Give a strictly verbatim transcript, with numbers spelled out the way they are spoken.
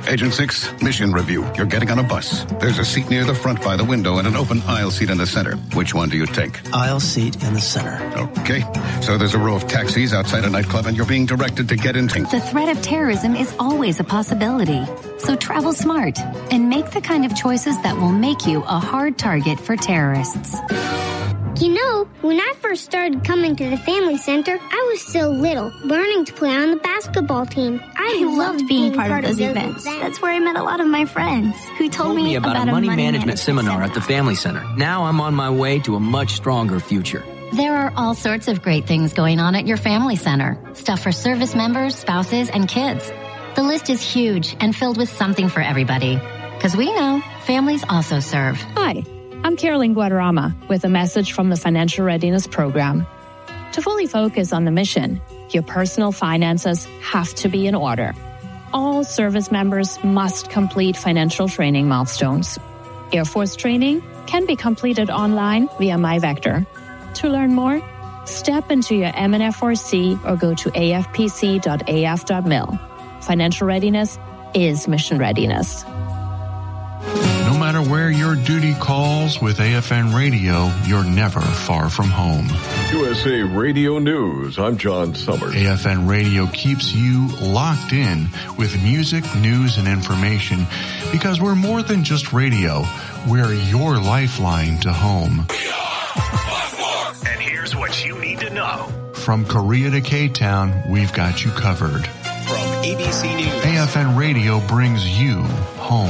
Agent six, mission review. You're getting on a bus. There's a seat near the front by the window and an open aisle seat in the center. Which one do you take? Aisle seat in the center. Okay. So there's a row of taxis outside a nightclub and you're being directed to get into. The threat of terrorism is always a possibility. So travel smart and make the kind of choices that will make you a hard target for terrorists. You know, when I first started coming to the family center, I was still little, learning to play on the basketball team. I, I loved being part, part of those, of those events. events. That's where I met a lot of my friends who told, told me, me about, about a money, money management, management seminar, seminar at the family center. Now I'm on my way to a much stronger future. There are all sorts of great things going on at your family center. Stuff for service members, spouses, and kids. The list is huge and filled with something for everybody. Because we know families also serve. Hi. I'm Carolyn Guadarrama with a message from the Financial Readiness Program. To fully focus on the mission, your personal finances have to be in order. All service members must complete financial training milestones. Air Force training can be completed online via MyVector. To learn more, step into your M N F R C or go to a f p c dot a f dot mil. Financial readiness is mission readiness. No matter where your duty calls with A F N Radio, you're never far from home. U S A Radio News, I'm John Summers. A F N Radio keeps you locked in with music, news, and information because we're more than just radio. We're your lifeline to home. We are Buckmore! And here's what you need to know. From Korea to K-Town, we've got you covered. From A B C News, A F N Radio brings you home.